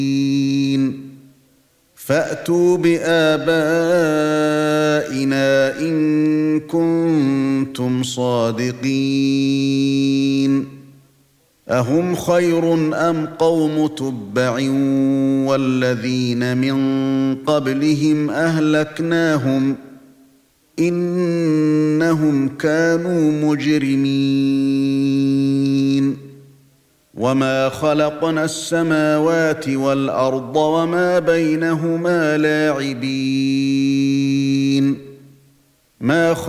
فأتوا بآبائنا إن كنتم صادقين أهم خير أم قوم تبع والذين من قبلهم أهلكناهم إنهم كانوا مجرمين وما خلقنا السماوات والأرض وما بينهما لاعبين ما